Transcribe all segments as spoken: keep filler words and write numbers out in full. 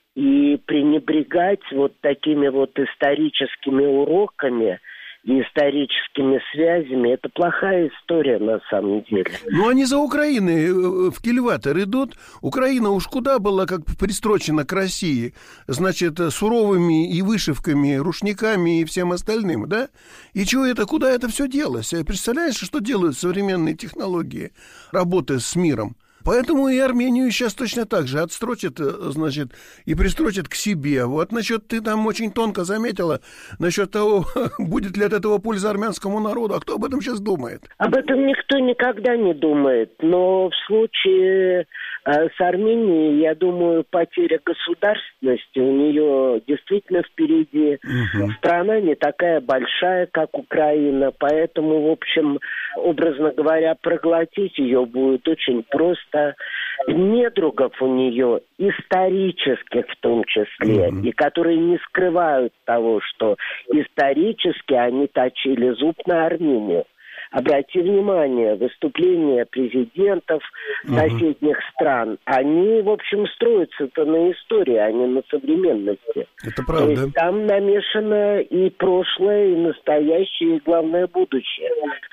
И пренебрегать вот такими вот историческими уроками и историческими связями, это плохая история на самом деле. Ну, они за Украиной в кильватер идут. Украина уж куда была как пристрочена к России, значит, суровыми и вышивками, рушниками и всем остальным, да? И чего это, куда это все делось? Представляешь, что делают современные технологии работы с миром? Поэтому и Армению сейчас точно так же отстрочат, значит, и пристрочат к себе. Вот насчет, ты там очень тонко заметила, насчет того, будет ли от этого польза армянскому народу. А кто об этом сейчас думает? Об этом никто никогда не думает. Но в случае э, с Арменией, я думаю, потеря государственности у нее действительно впереди. Угу. Страна не такая большая, как Украина. Поэтому, в общем, образно говоря, проглотить ее будет очень просто. Недругов у нее, исторических в том числе, mm-hmm. и которые не скрывают того, что исторически они точили зуб на Армению. Обрати внимание, выступления президентов mm-hmm. соседних стран, они, в общем, строятся-то на истории, а не на современности. Это правда. То есть там намешано и прошлое, и настоящее, и, главное, будущее.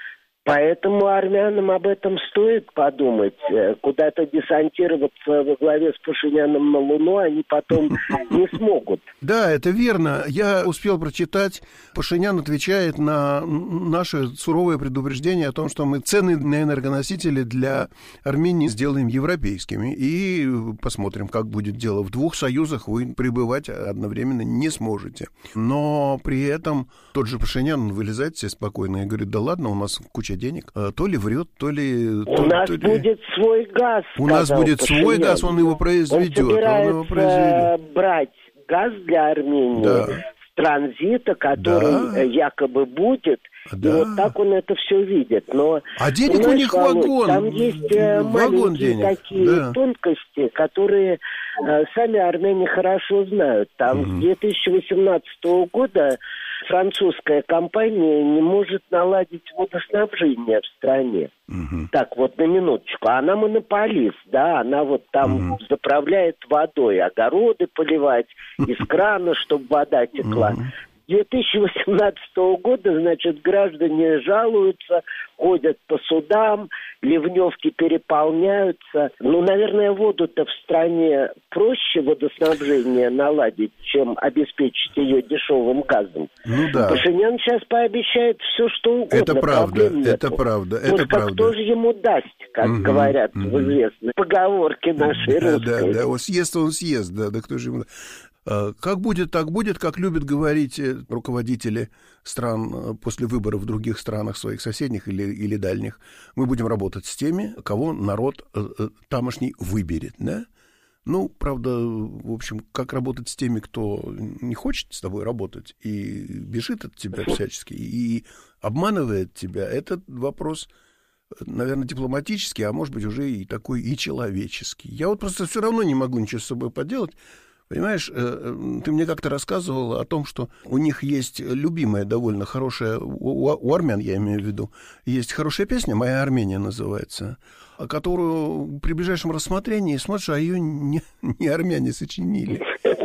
Поэтому армянам об этом стоит подумать. Куда-то десантироваться во главе с Пашиняном на Луну они потом не смогут. Да, это верно. Я успел прочитать, Пашинян отвечает на наше суровое предупреждение о том, что мы цены на энергоносители для Армении сделаем европейскими. И посмотрим, как будет дело. В двух союзах вы пребывать одновременно не сможете. Но при этом тот же Пашинян вылезает все спокойно и говорит, да ладно, у нас куча денег, то ли врет, то ли... У то, нас то ли... будет свой газ. У нас будет Пашинян. свой газ, он его произведет. Он собирается он его произведет. брать газ для Армении да. с транзита, который да. якобы будет. Да. И вот так он это все видит. Но, а денег у них Володь, вагон. Там есть вагон маленькие денег. такие да. тонкости, которые э, сами армяне хорошо знают. Там mm-hmm. с две тысячи восемнадцатого года французская компания не может наладить водоснабжение в стране. Mm-hmm. Так, вот на минуточку. Она монополист, да, она вот там mm-hmm. заправляет водой, огороды поливать, из крана, чтобы вода текла. Mm-hmm. две тысячи восемнадцатого года, значит, граждане жалуются, ходят по судам, ливневки переполняются. Ну, наверное, воду-то в стране проще водоснабжение наладить, чем обеспечить ее дешевым газом. Ну да. Пашинян сейчас пообещает все, что угодно. Это правда, это правда, это Только правда. кто же ему даст, как угу, говорят угу. в известной поговорке нашей да, русской. Да, да, он съест, он съест, да, да кто же ему... Как будет, так будет, как любят говорить руководители стран после выборов в других странах, своих соседних или, или дальних. Мы будем работать с теми, кого народ тамошний выберет, да? Ну, правда, в общем, как работать с теми, кто не хочет с тобой работать и бежит от тебя всячески, и обманывает тебя, это вопрос, наверное, дипломатический, а может быть, уже и такой, и человеческий. Я вот просто все равно не могу ничего с собой поделать. Понимаешь, ты мне как-то рассказывал о том, что у них есть любимая, довольно хорошая, у, у армян, я имею в виду, есть хорошая песня, «Моя Армения» называется, которую при ближайшем рассмотрении смотришь, а ее не, не армяне сочинили.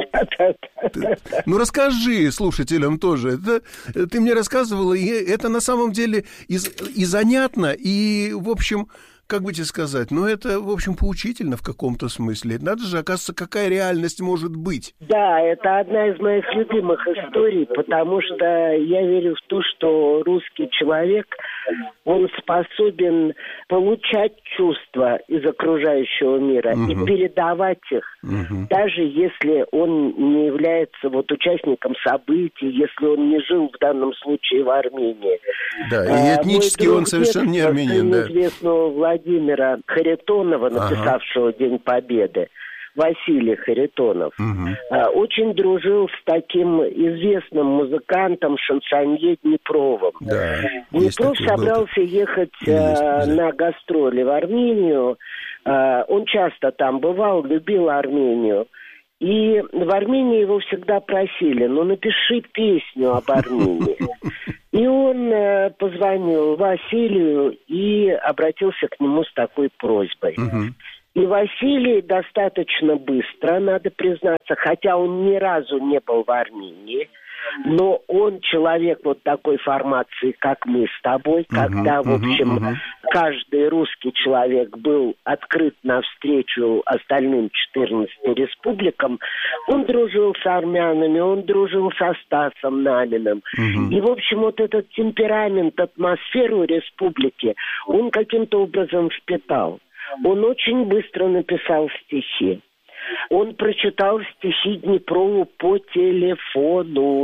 Ты, ну, расскажи слушателям тоже. Это, ты мне рассказывала, и это на самом деле и, и занятно, и, в общем... Как бы тебе сказать, ну, это, в общем, поучительно в каком-то смысле. Надо же, оказывается, какая реальность может быть. Да, это одна из моих любимых историй, потому что я верю в то, что русский человек, он способен получать чувства из окружающего мира угу. и передавать их, угу. даже если он не является вот участником событий, если он не жил в данном случае в Армении. Да, и этнически а, он совершенно не армянин, да. Известного Владимира Харитонова, написавшего ага. «День Победы», Василий Харитонов, угу. очень дружил с таким известным музыкантом, шансонье Днепровым. Да, Днепров собрался был. ехать есть, а, на гастроли в Армению. А, он часто там бывал, любил Армению. И в Армении его всегда просили, ну, напиши песню об Армении. И он э, позвонил Василию и обратился к нему с такой просьбой. Угу. И Василий достаточно быстро, надо признаться, хотя он ни разу не был в Армении, но он человек вот такой формации, как мы с тобой, uh-huh, когда, в общем, uh-huh, uh-huh. каждый русский человек был открыт навстречу остальным четырнадцати республикам. Он дружил с армянами, он дружил со Стасом Наминым. Uh-huh. И, в общем, вот этот темперамент, атмосферу республики он каким-то образом впитал. Он очень быстро написал стихи. Он прочитал стихи Днепрову по телефону.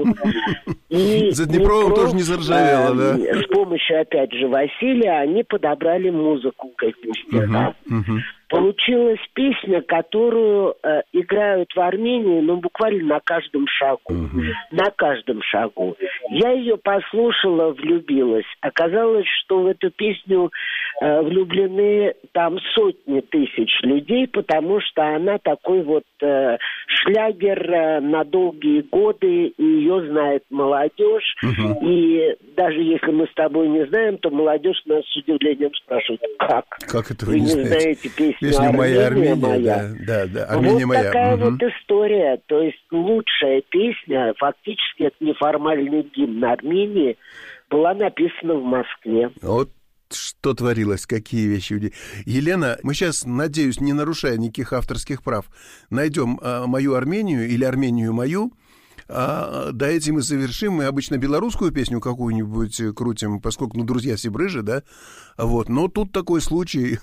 И за Днепровым тоже не заржавело, да? С помощью, опять же, Василия они подобрали музыку к этим стихам. Uh-huh, uh-huh. Получилась песня, которую э, играют в Армении, ну, буквально на каждом шагу. Uh-huh. На каждом шагу. Я ее послушала, влюбилась. Оказалось, что в эту песню э, влюблены там сотни тысяч людей, потому что она такой вот э, шлягер э, на долгие годы, и ее знает молодежь. Uh-huh. И даже если мы с тобой не знаем, то молодежь нас с удивлением спрашивает, как? Как это вы, вы не не знаете? знаете песню? Песня «Моя Армения», моя. Да, да, да, Армения вот моя. такая угу. вот история. То есть лучшая песня, фактически это неформальный гимн Армении, была написана в Москве. Вот что творилось, какие вещи. Елена, мы сейчас, надеюсь, не нарушая никаких авторских прав, найдем а, «Мою Армению» или «Армению мою». А до этим мы завершим. Мы обычно белорусскую песню какую-нибудь крутим, поскольку, ну, друзья Сибрыжи, да? Вот. Но тут такой случай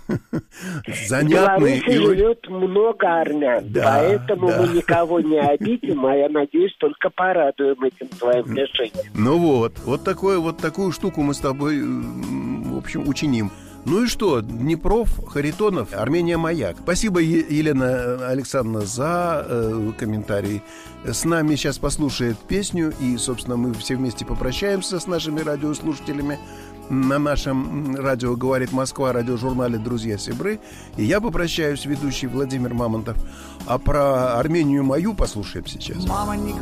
занятный. В Беларуси живет много армян, да, поэтому да. мы никого не обидим, а я надеюсь, только порадуем этим твоим решением. Ну вот, вот, такое, вот такую штуку мы с тобой, в общем, учиним. Ну и что, Днепров, Харитонов, Армения моя. Спасибо, Елена Александровна, за э, комментарий. С нами сейчас послушает песню, и, собственно, мы все вместе попрощаемся с нашими радиослушателями на нашем радио «Говорит Москва», радиожурнале «Друзья Сибры». И я попрощаюсь, ведущий Владимир Мамонтов. А про Армению мою послушаем сейчас. Мама не